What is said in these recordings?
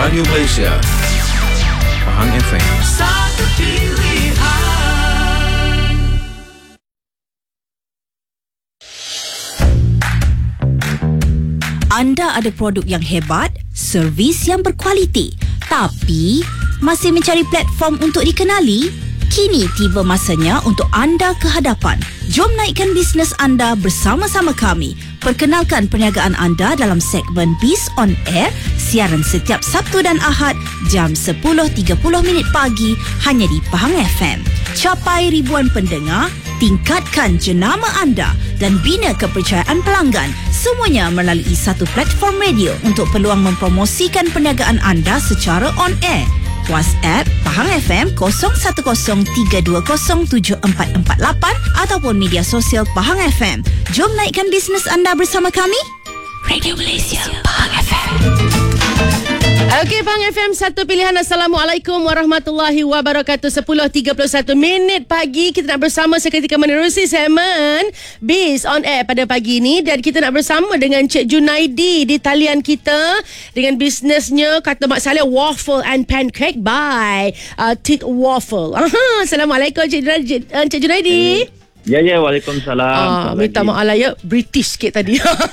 Radio Malaysia, Pahang FM. Satu pilihan. Anda ada produk yang hebat, servis yang berkualiti, tapi masih mencari platform untuk dikenali? Kini tiba masanya untuk anda ke hadapan. Jom naikkan bisnes anda bersama-sama kami. Perkenalkan perniagaan anda dalam segmen Biz on Air, siaran setiap Sabtu dan Ahad jam 10.30 pagi hanya di Pahang FM. Capai ribuan pendengar, tingkatkan jenama anda dan bina kepercayaan pelanggan. Semuanya melalui satu platform radio untuk peluang mempromosikan perniagaan anda secara on air. WhatsApp Pahang FM 0103207448 ataupun media sosial Pahang FM. Jom naikkan bisnes anda bersama kami. Radio Malaysia, Pahang FM. Okey, Pahang FM, satu pilihan. Assalamualaikum warahmatullahi wabarakatuh. 10.31 pagi. Kita nak bersama seketika menerusi segmen Biz on Air pada pagi ini. Dan kita nak bersama dengan Cik Junaidi di talian kita dengan bisnesnya, kata Mak Saleh, Waffle and Pancake by Tik Waffle. Assalamualaikum Cik Junaidi. Ya, waalaikumsalam. Minta maaf lah ya, British sikit tadi.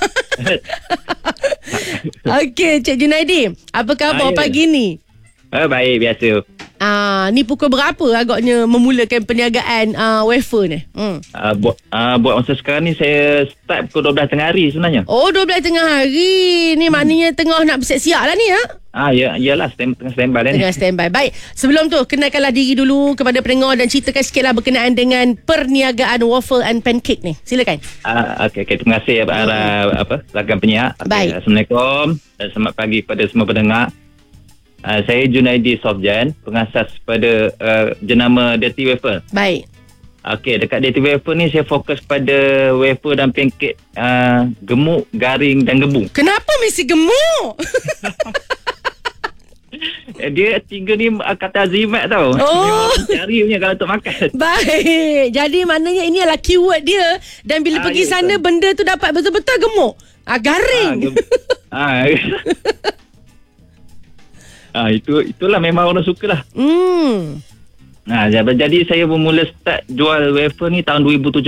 Okey, Cik Junaidi, apa khabar pagi ni? Baik, biasa. Ni pukul berapa agaknya memulakan perniagaan wafer ni? Buat masa sekarang ni saya start pukul 12 tengah hari sebenarnya. Oh, 12 tengah hari. Ni maknanya tengah nak bersiap-siap lah ni, ya? Yalah, tengah standby lah ni. Tengah standby. Baik, sebelum tu kenalkanlah diri dulu kepada pendengar dan ceritakan sikitlah berkenaan dengan perniagaan waffle and pancake ni. Silakan. Okey, terima kasih rakan penyiar. Baik. Assalamualaikum. Selamat pagi kepada semua pendengar. Saya Junaidi Sofjan, pengasas pada jenama Dirty Wafer. Baik. Okey, dekat Dirty Wafer ni saya fokus pada wafer dan pancake gemuk, garing dan gebu. Kenapa mesti gemuk? Dia tiga ni kata azimat tau. Oh. Cari punya kalau untuk makan. Baik. Jadi maknanya ini adalah keyword dia. Dan bila pergi sana, benda tu dapat betul-betul gemuk. Garing. Itulah memang orang suka lah. Jadi saya bermula start jual wafer ni tahun 2017.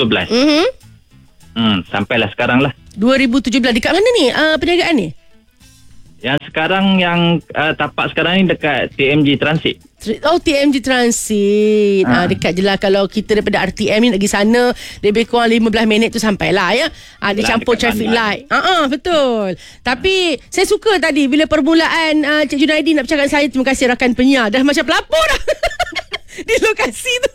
Sampailah sekarang lah. 2017. Dekat mana ni perniagaan ni? Yang sekarang tapak sekarang ni dekat TMG Transit. Oh, TMG Transit. Dekat je lah. Kalau kita daripada RTM ni nak pergi sana, lebih kurang 15 minit tu sampailah ya. Dia campur traffic light. Betul. Tapi saya suka tadi bila permulaan Cik Junaidi nak bercakap dengan saya. Terima kasih rakan penyiar. Dah macam pelapor dah di lokasi tu.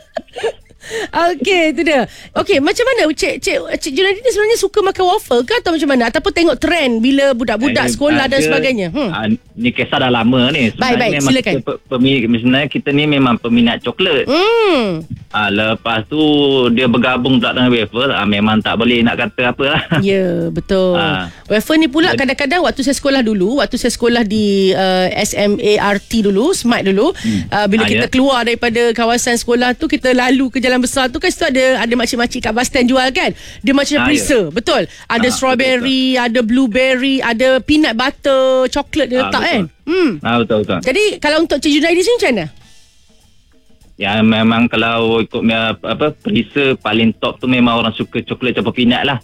Okey, itu dia. Okey, macam mana Cik Junaidi ni sebenarnya suka makan waffle ke atau macam mana? Ataupun tengok trend bila budak-budak sekolah dan sebagainya? Ni kisah dah lama ni. Baik, silakan. Sebenarnya kita ni memang peminat coklat. Lepas tu dia bergabung pula dengan waffle. Memang tak boleh nak kata apa lah. Ya, betul. Waffle ni pula kadang-kadang waktu saya sekolah di SMART dulu, Smart dulu. Bila kita keluar daripada kawasan sekolah tu, kita lalu ke jalan besar tu kan, situ ada makcik-makcik kat bus stand jual kan. Dia macam preserve. Betul. Ada strawberry, betul. Ada blueberry, ada peanut butter, coklat dia letak kan. Betul. Jadi kalau untuk Cik Junaidi sini macam mana? Ya, memang kalau ikut preserve paling top tu memang orang suka coklat campur peanut lah.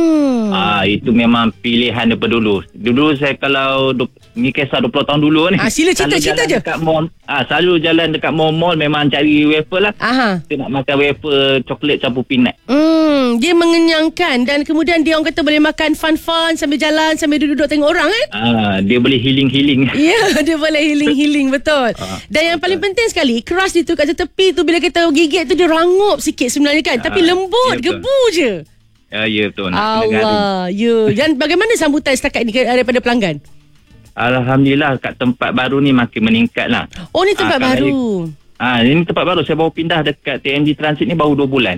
Itu memang pilihan daripada dulu. Dulu saya kalau ni kisah 20 tahun dulu ni. Sila cerita je. Dekat mall, selalu jalan dekat mall memang cari wafer lah. Kita nak makan wafer coklat campur peanut. Dia mengenyangkan dan kemudian dia orang kata boleh makan fun-fun sambil jalan, sambil duduk tengok orang kan. Dia boleh healing. Ya, dia boleh healing betul. Dan yang paling penting sekali, keras dia tu kat tepi tu bila kita gigit tu dia rangup sikit sebenarnya kan. Tapi lembut, gebu je. Ya, betul. Allah, ya. Dan bagaimana sambutan setakat ni daripada pelanggan? Alhamdulillah, kat tempat baru ni makin meningkat lah. Oh, ni tempat baru. Ini tempat baru. Saya baru pindah dekat TMG Transit ni baru 2 bulan.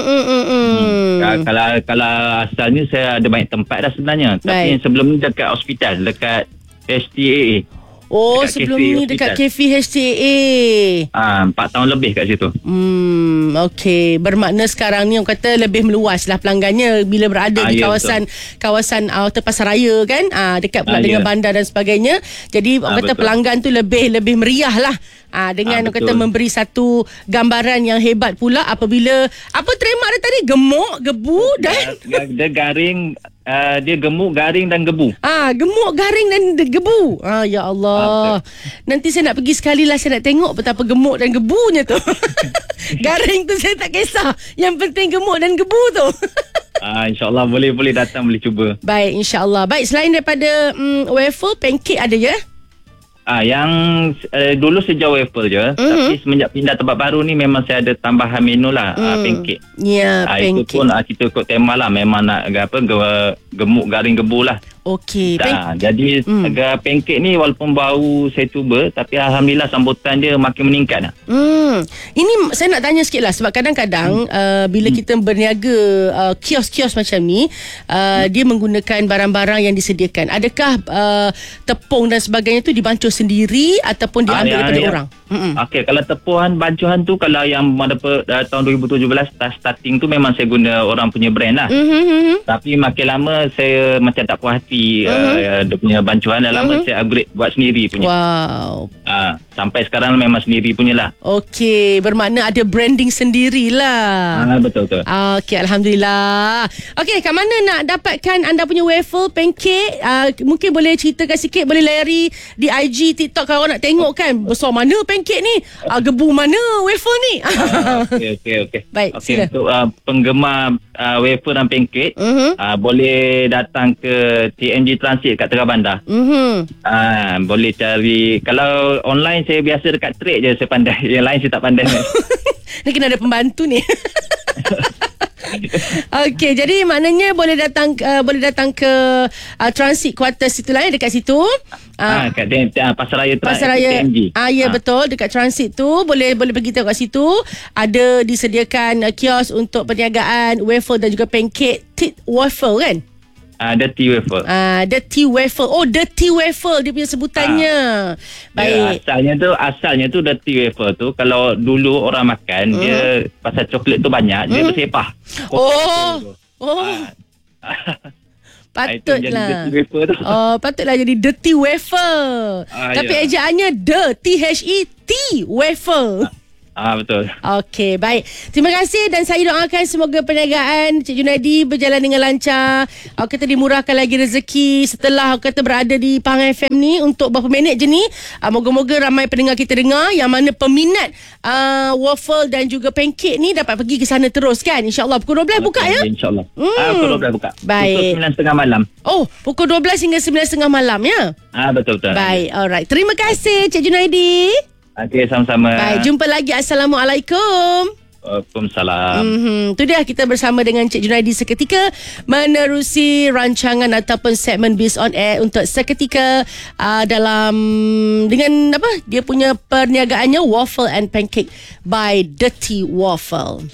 Kalau asalnya saya ada banyak tempat dah sebenarnya. Tapi sebelum ni dekat hospital, dekat STAA. Oh, dekat sebelum kafe ni dekat hospital. kafe HTA. 4 tahun lebih kat situ. Okey. Bermakna sekarang ni orang kata lebih meluas lah pelanggannya bila berada di ya, kawasan outer Pasaraya kan. Dekat pula dengan bandar dan sebagainya. Jadi orang kata betul. pelanggan tu lebih meriah lah. Dengan orang kata betul. memberi satu gambaran yang hebat pula apabila apa trademark dia tadi, gemuk, gebu dan Dia garing, dia gemuk, garing dan gebu. gemuk, garing dan gebu. Ya Allah. Nanti saya nak pergi sekali lah, saya nak tengok betapa gemuk dan gebunya tu. Garing tu saya tak kisah. Yang penting gemuk dan gebu tu. InsyaAllah boleh datang, boleh cuba. Baik, insyaAllah. Baik, selain daripada waffle, pancake ada ya? Yang dulu sejauh waffle je, tapi semenjak pindah tempat baru ni memang saya ada tambahan menu lah, pancake. Ya, Itu pancake. pun kita ikut tema lah, memang nak gemuk, garing, gebu lah. Okey. Jadi pancake ni walaupun baru saya cuba, tapi Alhamdulillah sambutan dia makin meningkat lah. Ini saya nak tanya sikit lah, sebab kadang-kadang bila kita berniaga kios-kios macam ni, dia menggunakan barang-barang yang disediakan. Adakah tepung dan sebagainya tu dibancuh sendiri ataupun diambil daripada orang? Okey, kalau tepuhan bancuhan tu, kalau yang tahun 2017 starting tu memang saya guna orang punya brand lah. Tapi makin lama saya macam tak puas hati dia punya bancuhan, dah lama saya upgrade buat sendiri punya. Wow. Sampai sekarang memang sendiri punya lah. Okey, bermakna ada branding sendirilah. Betul. Okey, Alhamdulillah. Okey, kat mana nak dapatkan anda punya waffle, pancake? Mungkin boleh ceritakan sikit, boleh layari di IG, TikTok kalau nak tengok kan. Besar mana pancake ni? Gebu mana waffle ni? Okey. Baik, sila. Untuk penggemar waffle dan pancake, boleh datang ke TMG Transit kat Tengah Bandar. Boleh cari. Kalau online saya biasa dekat trade je saya pandai. Yang lain saya tak pandai. Ni kena ada pembantu ni. Okey, jadi maknanya boleh datang ke Transit Quarters situ lah, dekat situ. Kat Pasaraya Pasaraya. TMG. Ya, betul, dekat Transit tu boleh pergi tengok kat situ. Ada disediakan kios untuk perniagaan waffle dan juga pancake. Waffle kan? Dirty waffle. Dirty waffle. Oh, dirty waffle dia punya sebutannya. Baik. Asalnya tu dirty waffle tu, kalau dulu orang makan dia pasal coklat tu banyak, dia bersepah. Patutlah. Dirty waffle tu. Patutlah jadi dirty waffle. Tapi ejaannya T waffle. Betul. Okey, baik. Terima kasih dan saya doakan semoga perniagaan Cik Junaidi berjalan dengan lancar. Kita dimurahkan lagi rezeki setelah kita berada di Pahang FM ni untuk berapa minit je ni. Moga-moga ramai pendengar kita dengar yang mana peminat waffle dan juga pancake ni dapat pergi ke sana terus kan. InsyaAllah pukul 12 buka ya? InsyaAllah. Pukul 12 buka. Baik. Pukul 9.30 malam. Oh, pukul 12 hingga 9.30 malam ya? Betul. Baik, alright. Terima kasih Cik Junaidi. Okey, sama-sama. Baik, jumpa lagi. Assalamualaikum. Waalaikumsalam. Itu dia, kita bersama dengan Cik Junaidi seketika menerusi rancangan ataupun segmen Biz on Air untuk seketika dalam dengan apa dia punya perniagaannya Waffle and Pancake by Dirty Waffle.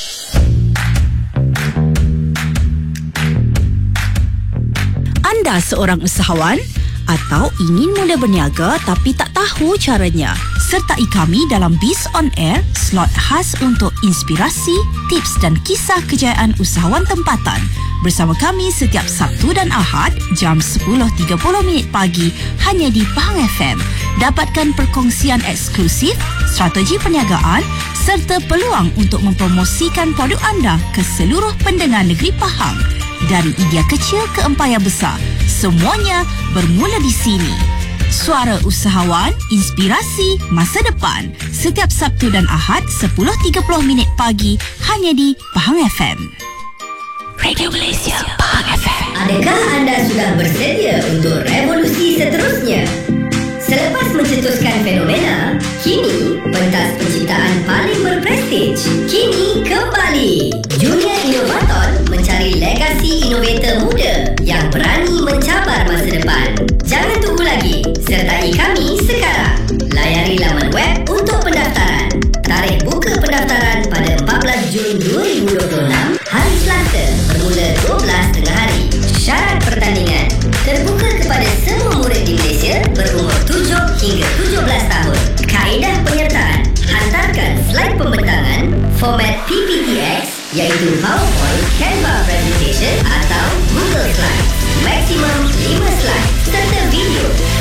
Anda seorang usahawan atau ingin mula berniaga tapi tak tahu caranya? Sertai kami dalam Biz on Air, slot khas untuk inspirasi, tips dan kisah kejayaan usahawan tempatan. Bersama kami setiap Sabtu dan Ahad jam 10.30 pagi hanya di Pahang FM. Dapatkan perkongsian eksklusif, strategi perniagaan serta peluang untuk mempromosikan produk anda ke seluruh pendengar negeri Pahang. Dari idea kecil ke empayar besar, semuanya bermula di sini. Suara usahawan, inspirasi masa depan. Setiap Sabtu dan Ahad 10.30 pagi hanya di Pahang FM. Radio Malaysia, Pahang FM. Adakah anda sudah bersedia untuk revolusi seterusnya? Selepas mencetuskan fenomena, kini pentas penciptaan paling berprestij kini kembali. Junior Inovator mencari legasi inovator muda yang berani mencabar masa depan. Jangan tunggu lagi, sertai kami sekarang. Layari laman web untuk pendaftaran. Tarikh buka pendaftaran pada 14 Jun 2026, hari Selasa bermula 12 tengah hari. Syarat pertandingan terbuka kepada semua murid di Malaysia berumur 7 format PPTX iaitu PowerPoint, Canva Presentation atau Google Slides. Maksimum 5 slide serta video